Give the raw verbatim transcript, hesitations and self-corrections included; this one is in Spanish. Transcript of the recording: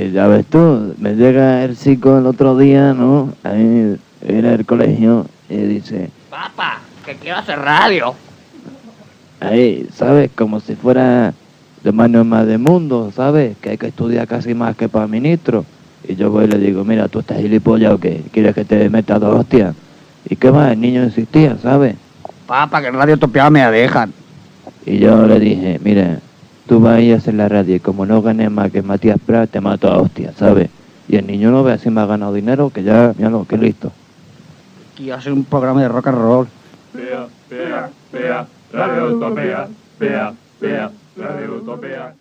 Pues ya ves tú, me llega el chico el otro día, ¿no? Ahí era el colegio y dice... Papá, que quiero hacer radio. Ahí, ¿sabes? Como si fuera de mano más de mundo, ¿sabes? Que hay que estudiar casi más que para ministro. Y yo voy y le digo, mira, ¿tú estás gilipollas o qué? ¿Quieres que te meta dos hostias? ¿Y qué más? El niño insistía, ¿sabes? Papá, que en Radio Utopía me dejan. Y yo le dije, mira, tú vas a ir a hacer la radio y como no ganes más que Matías Prat, te mato a hostias, ¿sabes? Y el niño no ve así me ha ganado dinero, que ya, ya no, que listo. Quiero hacer un programa de rock and roll. Pea, pea, pea, Radio Utopía, pea, pea, Radio Utopía.